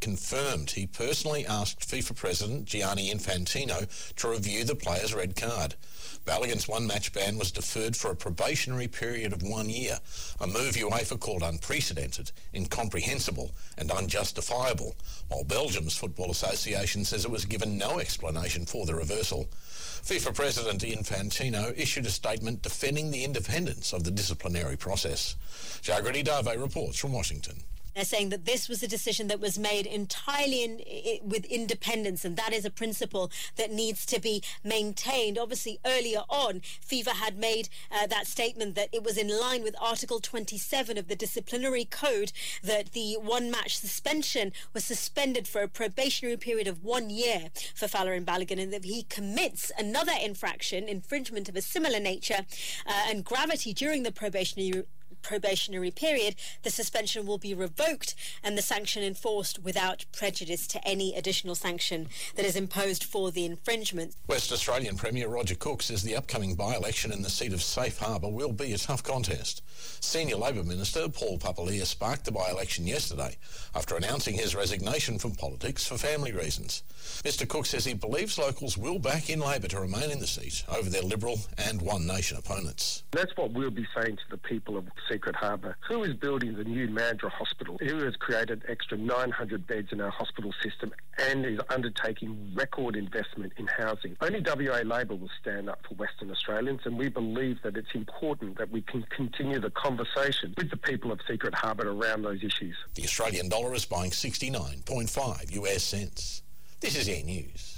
confirmed he personally asked FIFA President Gianni Infantino to review the player's red card. Balogun's one-match ban was deferred for a probationary period of 1 year, a move UEFA called unprecedented, incomprehensible and unjustifiable, while Belgium's Football Association says it was given no explanation for the reversal. FIFA President Infantino issued a statement defending the independence of the disciplinary process. Jagrati Dave reports from Washington. They're saying that this was a decision that was made entirely with independence, and that is a principle that needs to be maintained. Obviously, earlier on, FIFA had made that statement that it was in line with Article 27 of the disciplinary code, that the one-match suspension was suspended for a probationary period of 1 year for Folarin Balogun, and that if he commits another infringement of a similar nature and gravity during the probationary period, the suspension will be revoked and the sanction enforced without prejudice to any additional sanction that is imposed for the infringement. West Australian Premier Roger Cook says the upcoming by-election in the seat of Safe Harbour will be a tough contest. Senior Labor Minister Paul Papalia sparked the by-election yesterday after announcing his resignation from politics for family reasons. Mr Cook says he believes locals will back in Labor to remain in the seat over their Liberal and One Nation opponents. That's what we'll be saying to the people of Secret Harbour. Who is building the new Mandurah Hospital? Who has created extra 900 beds in our hospital system and is undertaking record investment in housing? Only WA Labor will stand up for Western Australians, and we believe that it's important that we can continue the conversation with the people of Secret Harbour around those issues. The Australian dollar is buying 69.5 US cents. This is Air News.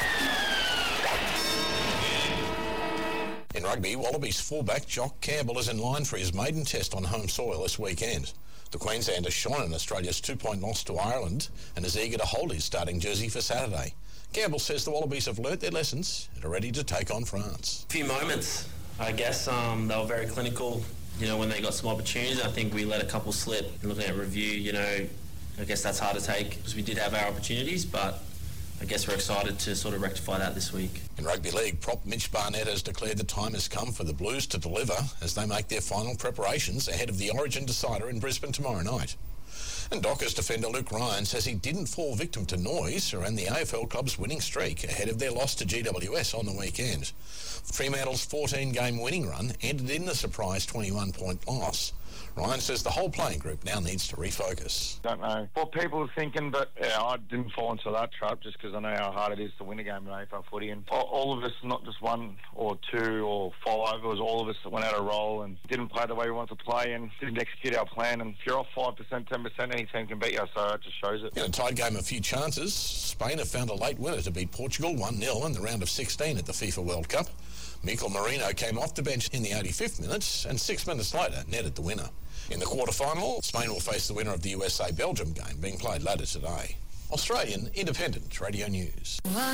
In rugby, Wallabies fullback Jock Campbell is in line for his maiden test on home soil this weekend. The Queenslander shone in Australia's 2-point loss to Ireland and is eager to hold his starting jersey for Saturday. Campbell says the Wallabies have learnt their lessons and are ready to take on France. A few moments, I guess. They were very clinical, when they got some opportunities. I think we let a couple slip. Looking at review, I guess that's hard to take because we did have our opportunities, but I guess we're excited to sort of rectify that this week. In rugby league, prop Mitch Barnett has declared the time has come for the Blues to deliver as they make their final preparations ahead of the Origin decider in Brisbane tomorrow night. And Dockers defender Luke Ryan says he didn't fall victim to noise around the AFL club's winning streak ahead of their loss to GWS on the weekend. Fremantle's 14-game winning run ended in a surprise 21-point loss. Ryan says the whole playing group now needs to refocus. Don't know what people are thinking, but I didn't fall into that trap just because I know how hard it is to win a game in AFL footy. And all of us, not just one or two or five, it was all of us that went out of role and didn't play the way we wanted to play and didn't execute our plan. And if you're off 5%, 10%, any team can beat you, so it just shows it. In a tight game of few chances, Spain have found a late winner to beat Portugal 1-0 in the round of 16 at the FIFA World Cup. Mikel Merino came off the bench in the 85th minute and 6 minutes later netted the winner. In the quarter-final, Spain will face the winner of the USA-Belgium game being played later today. Australian Independent Radio News.